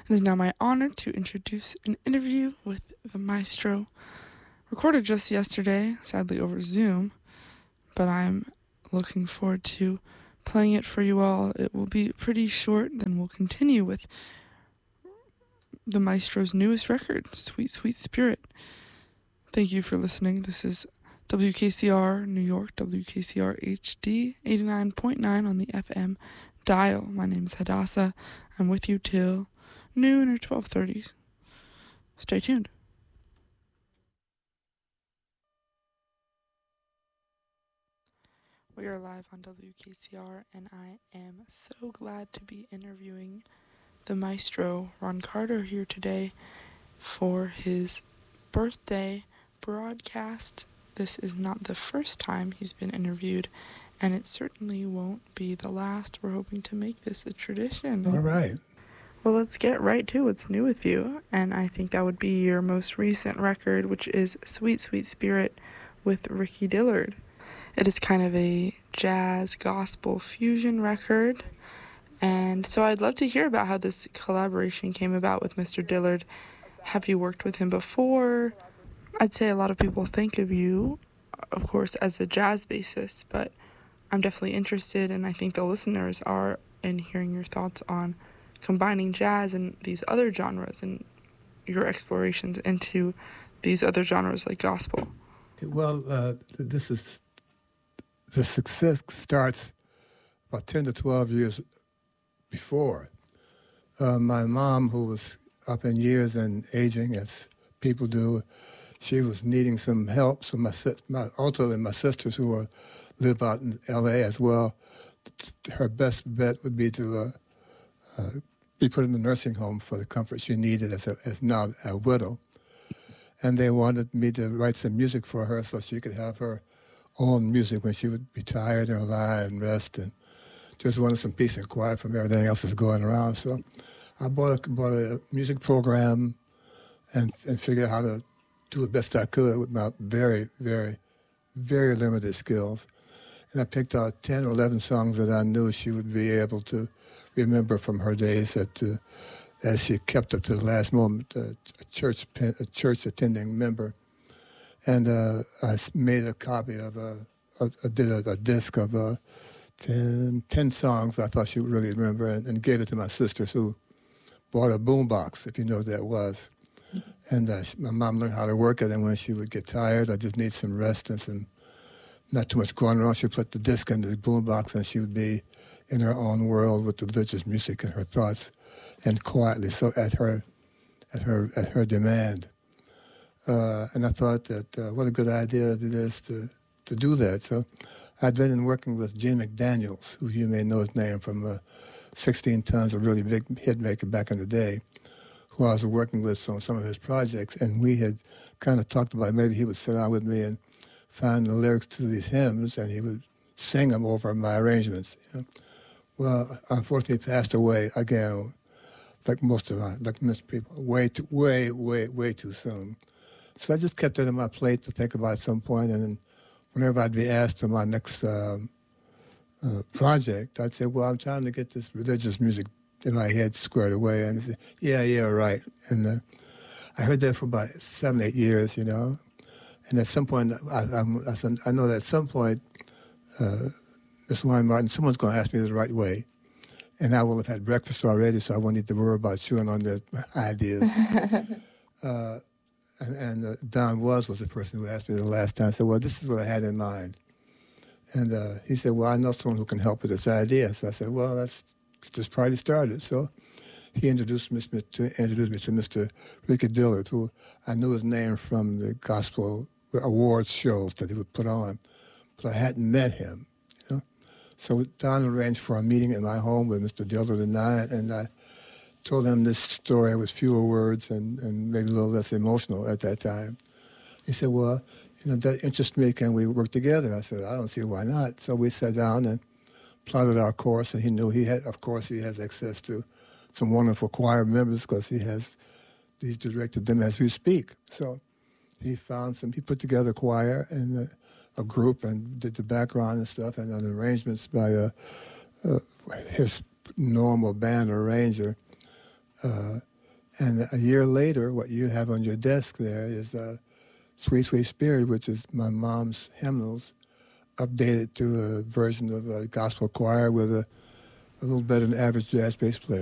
It is now my honor to introduce an interview with the maestro, recorded just yesterday, sadly over Zoom, but I'm looking forward to playing it for you all. It will be pretty short, then we'll continue with the maestro's newest record, Sweet Sweet Spirit. Thank you for listening. This is WKCR New York, WKCR HD 89.9 on the FM dial. My name is Hadassah. I'm with you till noon or 12:30. Stay tuned. We are live on WKCR, and I am so glad to be interviewing the maestro, Ron Carter, here today for his birthday broadcast. This is not the first time he's been interviewed, and it certainly won't be the last. We're hoping to make this a tradition. All right. Well, let's get right to what's new with you, and I think that would be your most recent record, which is Sweet Sweet Spirit with Ricky Dillard. It is kind of a jazz gospel fusion record, and so I'd love to hear about how this collaboration came about with Mr. Dillard. Have you worked with him before? I'd say a lot of people think of you, of course, as a jazz bassist, but I'm definitely interested, and I think the listeners are, in hearing your thoughts on combining jazz and these other genres and your explorations into these other genres like gospel. Well, the success starts about 10 to 12 years before. My mom, who was up in years and aging, as people do, she was needing some help. So my sisters who live out in L.A. as well, her best bet would be to be put in the nursing home for the comfort she needed as now a widow. And they wanted me to write some music for her so she could have her own music when she would be tired or lie and rest, and just wanted some peace and quiet from everything else that's going around. So I bought a music program and figured out how to do the best I could with my very, very, very limited skills. And I picked out 10 or 11 songs that I knew she would be able to remember from her days as she kept up to the last moment, a church attending member. And I made a copy of did a disc of 10 songs I thought she would really remember, and gave it to my sisters, who bought a boombox, if you know what that was. And my mom learned how to work it, and when she would get tired, I just need some rest and some not too much going on, she'd put the disc in the boombox, and she would be in her own world with the religious music and her thoughts, and quietly, so at her demand. And I thought that what a good idea it is to do that. So I'd been working with Gene McDaniels, who you may know his name from 16 Tons, a really big hit maker back in the day, who I was working with on some of his projects, and we had kind of talked about maybe he would sit down with me and find the lyrics to these hymns, and he would sing them over my arrangements. You know? Well, unfortunately, he passed away again, like most people, way too soon. So I just kept it on my plate to think about at some point, and then whenever I'd be asked to my next project, I'd say, well, I'm trying to get this religious music in my head squared away. And he'd say, yeah, right. And I heard that for about 7, 8 years, you know. And at some point, I know that at some point, Miss Weinmartin, someone's going to ask me the right way. And I will have had breakfast already, so I won't need to worry about chewing on their ideas. And Don was the person who asked me the last time. I said, well, this is what I had in mind. And he said, well, I know someone who can help with this idea. So I said, well, that's this party started. So he introduced me to Mr. Ricky Dillard, who I knew his name from the gospel awards shows that he would put on, but I hadn't met him. You know? So Don arranged for a meeting at my home with Mr. Dillard and I told him this story with fewer words and maybe a little less emotional at that time. He said, well, you know, that interests me. Can we work together? I said, I don't see why not. So we sat down and plotted our course, and he knew he has access to some wonderful choir members because he's directed them as we speak. So he put together a choir and a group and did the background and stuff, and then arrangements by his normal band arranger. And a year later, what you have on your desk there is Sweet Sweet Spirit, which is my mom's hymnals, updated to a version of a gospel choir with a little better than average jazz bass player.